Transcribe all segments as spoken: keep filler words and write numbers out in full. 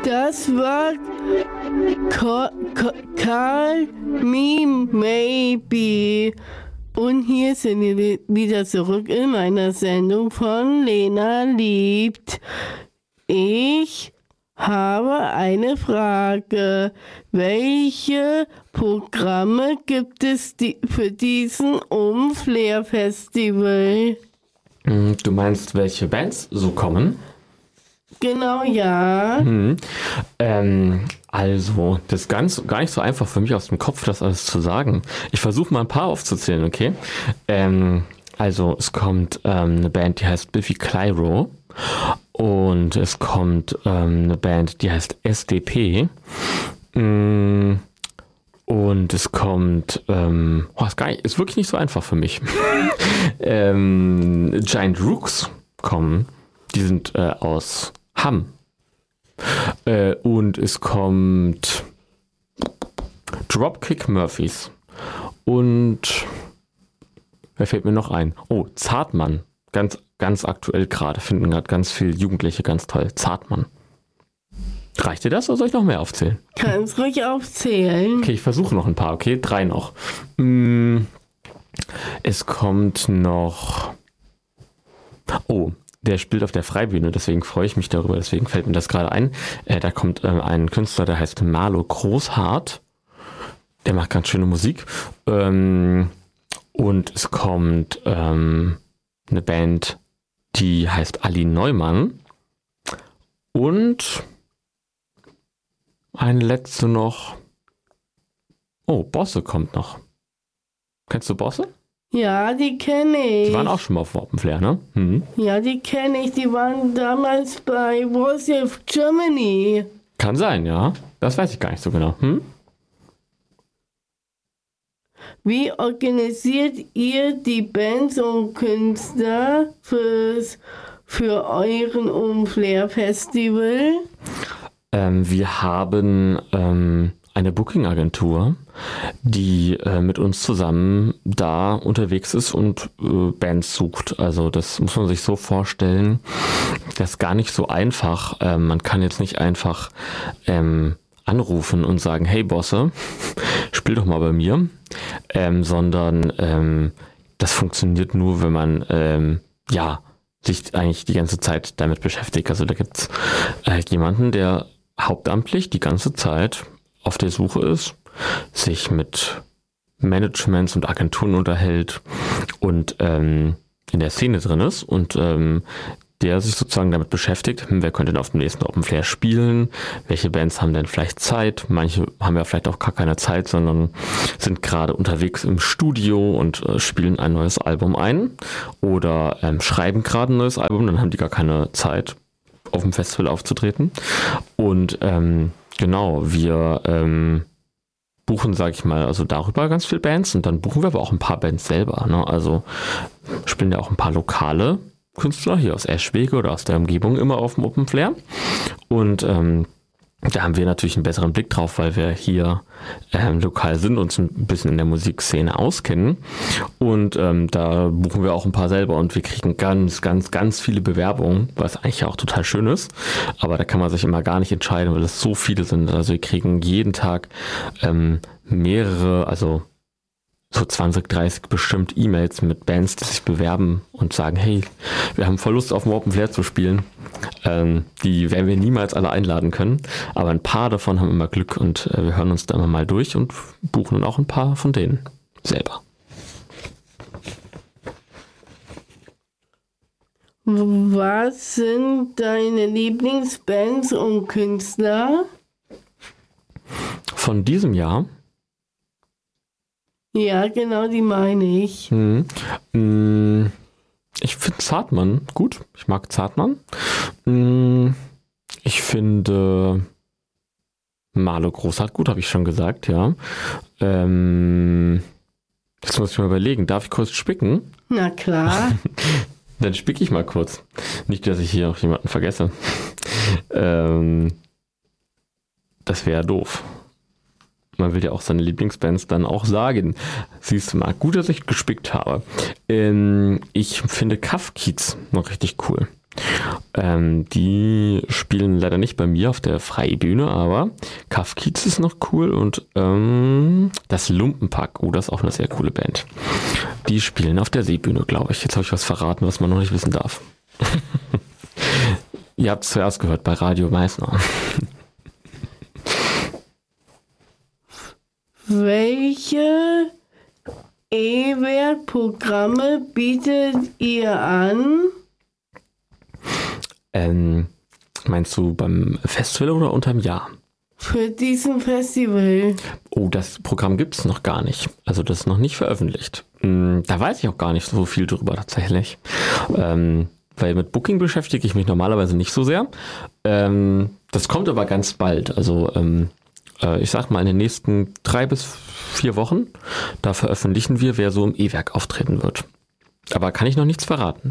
Das war Call, Call Me Maybe. Und hier sind wir wieder zurück in meiner Sendung von Lena liebt. Ich habe eine Frage. Welche Programme gibt es die, für diesen Umflair-Festival? Du meinst, welche Bands so kommen? Genau, ja. Hm. Ähm, also, das ist ganz, gar nicht so einfach für mich aus dem Kopf, das alles zu sagen. Ich versuche mal ein paar aufzuzählen, okay? Ähm, also, es kommt ähm, eine Band, die heißt Biffy Clyro. Und es kommt ähm, eine Band, die heißt S D P. Mm, und es kommt, ähm, oh, ist, gar nicht, ist wirklich nicht so einfach für mich. ähm, Giant Rooks kommen. Die sind äh, aus Hamm. Äh, und es kommt Dropkick Murphys. Und wer fällt mir noch ein? Oh, Zartmann. Ganz, ganz aktuell gerade. Finden gerade ganz viele Jugendliche ganz toll. Zartmann. Reicht dir das oder soll ich noch mehr aufzählen? Kannst ruhig aufzählen. Okay, ich versuche noch ein paar. Okay, drei noch. Es kommt noch... Oh, der spielt auf der Freibühne, deswegen freue ich mich darüber, deswegen fällt mir das gerade ein. Äh, da kommt äh, ein Künstler, der heißt Marlo Großhardt. Der macht ganz schöne Musik. Ähm, und es kommt ähm, eine Band, die heißt Ali Neumann. Und eine letzte noch. Oh, Bosse kommt noch. Kennst du Bosse? Ja, die kenne ich. Die waren auch schon mal auf Oppenflair, ne? Mhm. Ja, die kenne ich. Die waren damals bei Voice of Germany. Kann sein, ja. Das weiß ich gar nicht so genau. Hm? Wie organisiert ihr die Bands und Künstler fürs, für euren Umflair-Festival? Ähm, wir haben ähm, eine Booking-Agentur, die äh, mit uns zusammen da unterwegs ist und äh, Bands sucht. Also das muss man sich so vorstellen, das ist gar nicht so einfach. Ähm, man kann jetzt nicht einfach ähm, anrufen und sagen, hey Bosse, spiel doch mal bei mir, ähm, sondern ähm, das funktioniert nur, wenn man ähm, ja sich eigentlich die ganze Zeit damit beschäftigt. Also da gibt's äh, jemanden, der hauptamtlich die ganze Zeit auf der Suche ist, sich mit Managements und Agenturen unterhält und ähm, in der Szene drin ist und ähm, der sich sozusagen damit beschäftigt, wer könnte denn auf dem nächsten Oppenflair spielen, welche Bands haben denn vielleicht Zeit, manche haben ja vielleicht auch gar keine Zeit, sondern sind gerade unterwegs im Studio und äh, spielen ein neues Album ein oder ähm, schreiben gerade ein neues Album, dann haben die gar keine Zeit, auf dem Festival aufzutreten. Und ähm, genau, wir ähm, buchen, sag ich mal, also darüber ganz viele Bands und dann buchen wir aber auch ein paar Bands selber. Ne? Also spielen ja auch ein paar lokale Künstler hier aus Eschwege oder aus der Umgebung immer auf dem Oppenflair. Und ähm, da haben wir natürlich einen besseren Blick drauf, weil wir hier ähm, lokal sind und uns ein bisschen in der Musikszene auskennen. Und ähm, da buchen wir auch ein paar selber und wir kriegen ganz, ganz, ganz viele Bewerbungen, was eigentlich auch total schön ist. Aber da kann man sich immer gar nicht entscheiden, weil es so viele sind. Also wir kriegen jeden Tag ähm, mehrere, also so zwanzig, dreißig bestimmt E-Mails mit Bands, die sich bewerben und sagen, hey, wir haben voll Lust auf dem Oppenflair zu spielen. Ähm, die werden wir niemals alle einladen können, aber ein paar davon haben immer Glück und äh, wir hören uns da immer mal durch und buchen dann auch ein paar von denen selber. Was sind deine Lieblingsbands und Künstler? Von diesem Jahr? Ja, genau, die meine ich. Hm. Ich finde Zartmann gut. Ich mag Zartmann. Ich finde Marlo Großhardt gut, habe ich schon gesagt, ja. Ähm, jetzt muss ich mal überlegen, darf ich kurz spicken? Na klar. Dann spicke ich mal kurz. Nicht, dass ich hier noch jemanden vergesse. ähm, das wäre doof. Man will ja auch seine Lieblingsbands dann auch sagen. Siehst du mal, gut, dass ich gespickt habe. Ähm, ich finde Kaff Kiez noch richtig cool. Ähm, die spielen leider nicht bei mir auf der Freibühne, aber Kafkiez ist noch cool und ähm, das Lumpenpack, oh, das ist auch eine sehr coole Band. Die spielen auf der Seebühne, glaube ich. Jetzt habe ich was verraten, was man noch nicht wissen darf. Ihr habt es zuerst gehört bei Radio Meißner. Welche E-Wert-Programme bietet ihr an? Ähm, meinst du beim Festival oder unterm Jahr? Für diesen Festival. Oh, das Programm gibt es noch gar nicht. Also das ist noch nicht veröffentlicht. Da weiß ich auch gar nicht so viel drüber tatsächlich. Ähm, weil mit Booking beschäftige ich mich normalerweise nicht so sehr. Ähm, das kommt aber ganz bald. Also ähm, äh, ich sag mal in den nächsten drei bis vier Wochen, da veröffentlichen wir, wer so im E-Werk auftreten wird. Aber kann ich noch nichts verraten.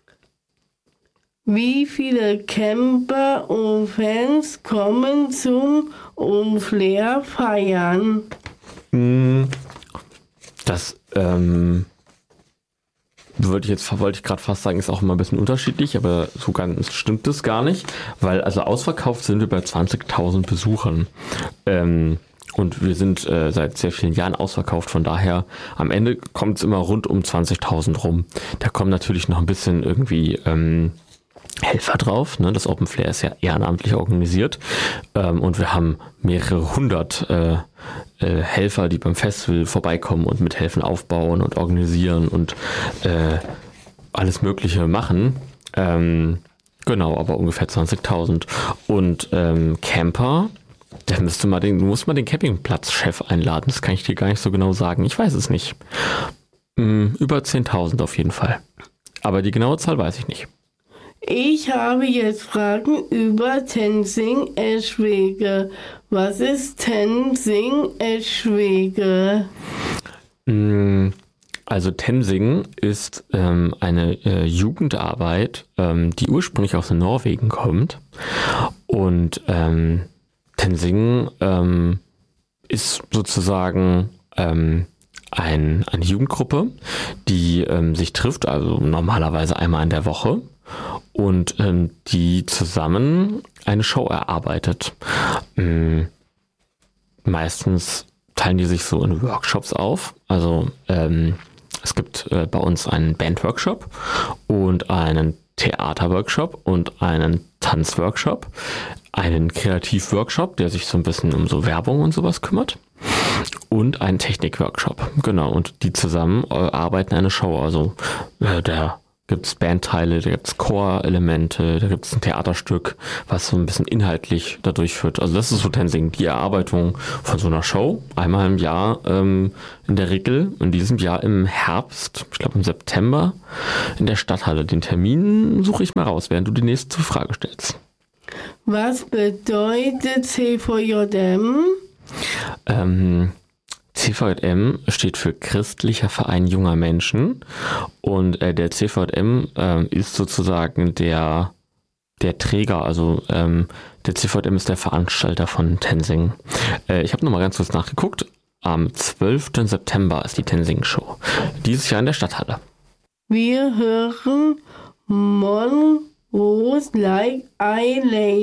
Wie viele Camper und Fans kommen zum Umflair feiern? Das ähm, würde ich jetzt wollte ich gerade fast sagen, ist auch immer ein bisschen unterschiedlich, aber so ganz stimmt das gar nicht, weil also ausverkauft sind wir bei zwanzigtausend Besuchern. Ähm, und wir sind äh, seit sehr vielen Jahren ausverkauft, von daher am Ende kommt es immer rund um zwanzigtausend rum. Da kommen natürlich noch ein bisschen irgendwie ähm, Helfer drauf, ne? Das Open Flair ist ja ehrenamtlich organisiert ähm, und wir haben mehrere hundert äh, äh, Helfer, die beim Festival vorbeikommen und mithelfen aufbauen und organisieren und äh, alles Mögliche machen. Ähm, genau, aber ungefähr zwanzigtausend. Und ähm, Camper, da müsste mal den, du musst mal den Campingplatzchef einladen, das kann ich dir gar nicht so genau sagen, ich weiß es nicht. Hm, über zehntausend auf jeden Fall. Aber die genaue Zahl weiß ich nicht. Ich habe jetzt Fragen über Tenzing-Eschwege. Was ist Tenzing-Eschwege? Also Tenzing ist ähm, eine äh, Jugendarbeit, ähm, die ursprünglich aus Norwegen kommt. Und ähm, Tenzing ähm, ist sozusagen ähm, ein, eine Jugendgruppe, die ähm, sich trifft, also normalerweise einmal in der Woche. Und ähm, die zusammen eine Show erarbeitet. Ähm, meistens teilen die sich so in Workshops auf. Also ähm, es gibt äh, bei uns einen Bandworkshop und einen Theaterworkshop und einen Tanzworkshop, einen Kreativworkshop, der sich so ein bisschen um so Werbung und sowas kümmert. Und einen Technikworkshop. Genau, und die zusammen äh, arbeiten eine Show. Also äh, der gibt es Bandteile, da gibt es Chor-Elemente, da gibt es ein Theaterstück, was so ein bisschen inhaltlich da durchführt. Also das ist so Tenzing, die Erarbeitung von so einer Show, einmal im Jahr ähm, in der Regel, in diesem Jahr im Herbst, ich glaube im September, in der Stadthalle. Den Termin suche ich mal raus, während du die nächste Frage stellst. Was bedeutet C V J M? Ähm, C V J M steht für Christlicher Verein junger Menschen und äh, der C V J M äh, ist sozusagen der, der Träger, also ähm, der C V J M ist der Veranstalter von Tenzing. Äh, ich habe nochmal ganz kurz nachgeguckt, am zwölften September ist die Tenzing-Show, dieses Jahr in der Stadthalle. Wir hören Monrose Like I Lay.